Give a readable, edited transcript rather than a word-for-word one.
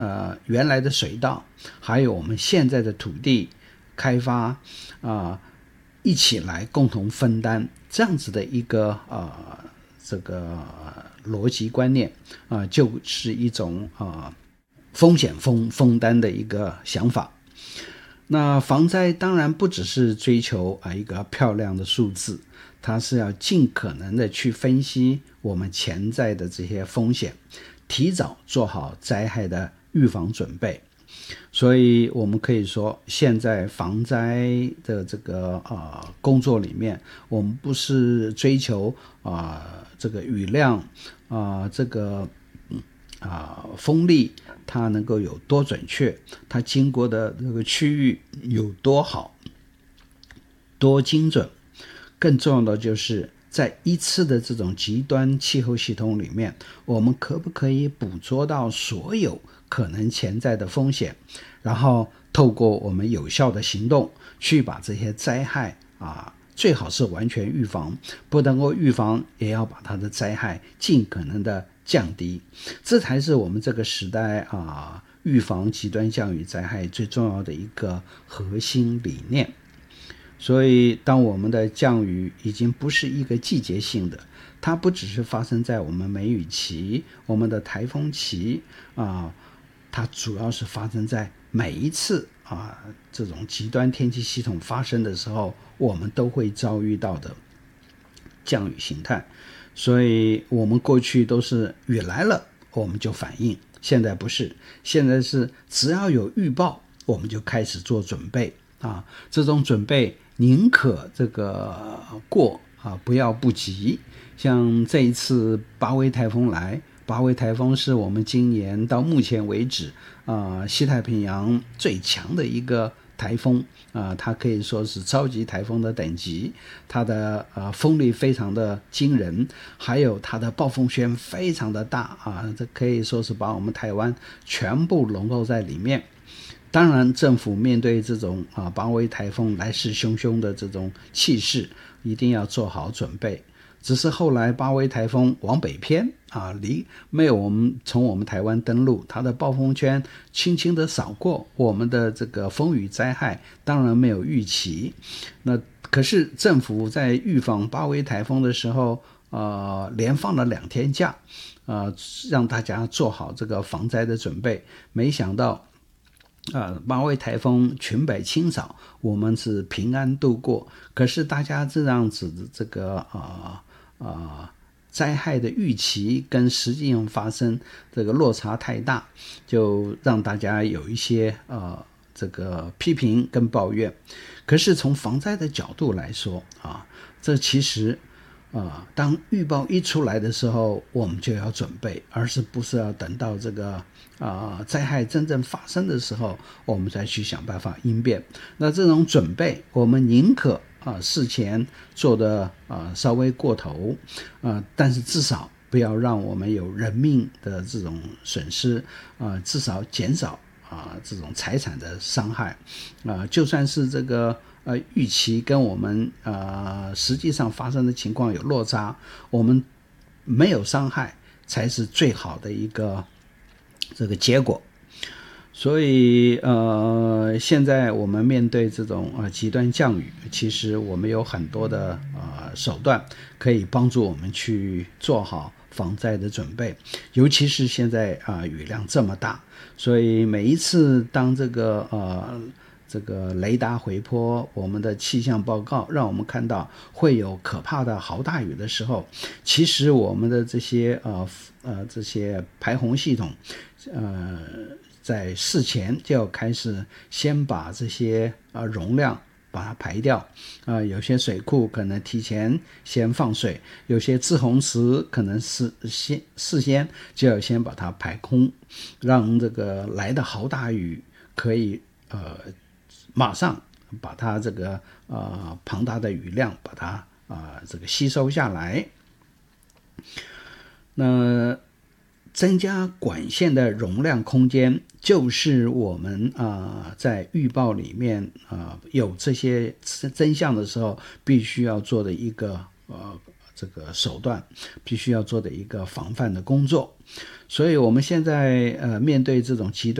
原来的水稻，还有我们现在的土地开发一起来共同分担这样子的一个这个逻辑观念就是一种风险分担的一个想法。那防灾当然不只是追求一个漂亮的数字，它是要尽可能的去分析我们潜在的这些风险，提早做好灾害的预防准备。所以我们可以说，现在防灾的这个工作里面，我们不是追求这个雨量这个风力它能够有多准确，它经过的这个区域有多好多精准，更重要的就是在一次的这种极端气候系统里面，我们可不可以捕捉到所有可能潜在的风险，然后透过我们有效的行动去把这些灾害最好是完全预防，不能够预防也要把它的灾害尽可能的降低，这才是我们这个时代预防极端降雨灾害最重要的一个核心理念。所以当我们的降雨已经不是一个季节性的，它不只是发生在我们梅雨期我们的台风期它主要是发生在每一次这种极端天气系统发生的时候我们都会遭遇到的降雨形态。所以我们过去都是雨来了我们就反应，现在不是，现在是只要有预报我们就开始做准备这种准备宁可这个过不要不及。像这一次巴威台风来，巴威台风是我们今年到目前为止西太平洋最强的一个台风它可以说是超级台风的等级，它的风力非常的惊人，还有它的暴风圈非常的大这可以说是把我们台湾全部笼罩在里面。当然政府面对这种巴威台风来势汹汹的这种气势一定要做好准备，只是后来巴威台风往北偏没有从我们台湾登陆，它的暴风圈轻轻的扫过，我们的这个风雨灾害当然没有预期。那可是政府在预防巴威台风的时候连放了2天假让大家做好这个防灾的准备。没想到巴威台风裙摆清扫，我们是平安度过。可是大家这样子的这个灾害的预期跟实际上发生这个落差太大，就让大家有一些这个批评跟抱怨。可是从防灾的角度来说这其实当预报一出来的时候我们就要准备，而是不是要等到这个灾害真正发生的时候我们再去想办法应变。那这种准备我们宁可事前做的稍微过头但是至少不要让我们有人命的这种损失至少减少这种财产的伤害就算是这个预期跟我们实际上发生的情况有落差，我们没有伤害才是最好的一个这个结果。所以现在我们面对这种极端降雨，其实我们有很多的手段可以帮助我们去做好防灾的准备。尤其是现在雨量这么大，所以每一次当这个雷达回波，我们的气象报告让我们看到会有可怕的豪大雨的时候，其实我们的这些排洪系统在事前就要开始先把这些容量把它排掉有些水库可能提前先放水，有些滞洪池可能是事先就要先把它排空，让这个来的豪大雨可以马上把它这个庞大的雨量把它这个吸收下来。那增加管线的容量空间，就是我们在预报里面有这些真相的时候必须要做的一个这个手段，必须要做的一个防范的工作。所以我们现在面对这种极端